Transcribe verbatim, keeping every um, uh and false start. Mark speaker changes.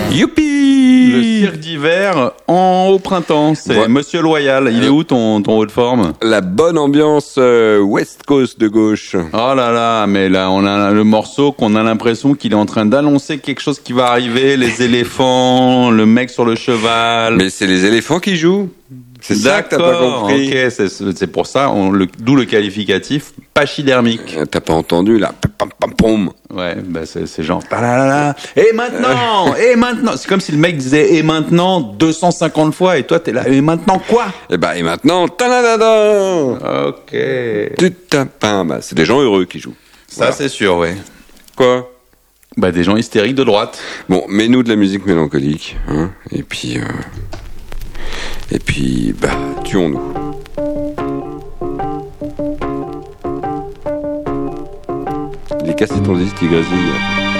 Speaker 1: Youpi!
Speaker 2: Le cirque d'hiver en, au printemps, c'est
Speaker 1: Ouais.
Speaker 2: Monsieur Loyal. Il est où ton, ton haut de forme?
Speaker 1: La bonne ambiance euh, West Coast de gauche.
Speaker 2: Oh là là, mais là on a le morceau qu'on a l'impression qu'il est en train d'annoncer quelque chose qui va arriver, les éléphants, le mec sur le cheval.
Speaker 1: Mais c'est les éléphants qui jouent. C'est ça que t'as pas
Speaker 2: D'accord,
Speaker 1: compris.
Speaker 2: ok, c'est, c'est pour ça, on, le, d'où le qualificatif pachydermique.
Speaker 1: Euh, T'as pas entendu là. Pam, pam, pam.
Speaker 2: Ouais, bah c'est, c'est genre. Ta-la-la-la. Et maintenant, et maintenant, c'est comme si le mec disait et maintenant deux cent cinquante fois et toi t'es là. Et maintenant quoi?
Speaker 1: Et bah et maintenant, ta-da-da-da.
Speaker 2: Ok.
Speaker 1: Tu tapin. Bah c'est des gens heureux qui jouent.
Speaker 2: Ça
Speaker 1: Voilà.
Speaker 2: c'est sûr, ouais.
Speaker 1: Quoi?
Speaker 2: Bah des gens hystériques de droite.
Speaker 1: Bon, mets-nous de la musique mélancolique, hein. Et puis, euh... et puis, bah, tuons-nous. Il est cassé ton disque qui grésille.